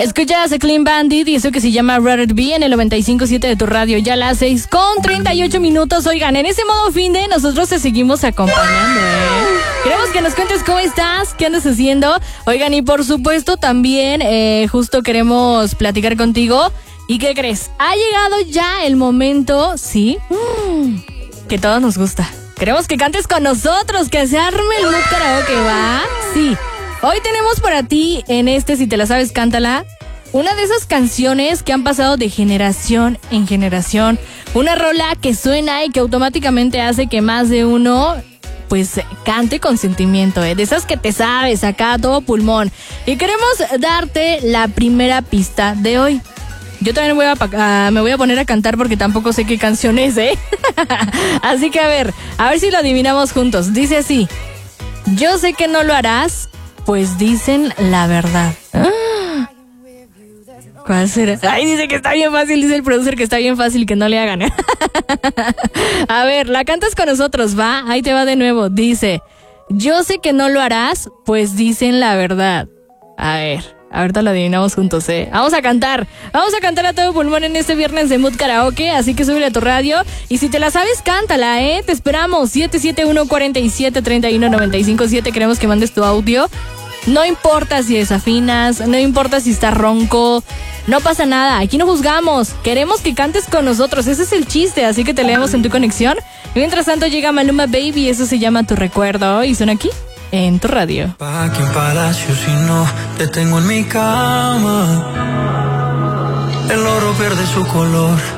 Escuchas a Clean Bandit y eso que se llama Rather Be en el 95.7 de tu radio. Ya las 6:38. Oigan, en ese modo fin de nosotros te seguimos acompañando, Queremos que nos cuentes cómo estás, qué andas haciendo. Oigan, y por supuesto también justo queremos platicar contigo. ¿Y qué crees? Ha llegado ya el momento, ¿sí? Que todos nos gusta. Queremos que cantes con nosotros, que se arme el mood karaoke, ¿va? Sí. Hoy tenemos para ti en Si te la sabes, cántala, una de esas canciones que han pasado de generación en generación. Una rola que suena y que automáticamente hace que más de uno pues cante con sentimiento, de esas que te sabes acá a todo pulmón. Y queremos darte la primera pista de hoy. Yo también me voy a poner a cantar porque tampoco sé qué canción es, Así que a ver si lo adivinamos juntos. Dice así: yo sé que no lo harás, pues dicen la verdad. ¿Cuál será? Ay, dice que está bien fácil, dice el producer que está bien fácil, que no le hagan. A ver, la cantas con nosotros, ¿va? Ahí te va de nuevo. Dice: yo sé que no lo harás, pues dicen la verdad. A ver, ahorita lo adivinamos juntos, Vamos a cantar a todo pulmón en este viernes de Mood Karaoke, así que súbele a tu radio. Y si te la sabes, cántala, Te esperamos, 771-47-31-95-7. Queremos que mandes tu audio. No importa si desafinas, no importa si estás ronco, no pasa nada, aquí no juzgamos. Queremos que cantes con nosotros, ese es el chiste, así que te leemos en tu conexión. Y mientras tanto llega Maluma Baby, eso se llama Tu Recuerdo, y suena aquí en tu radio. Pa' que en palacio si no te tengo en mi cama, el oro pierde su color.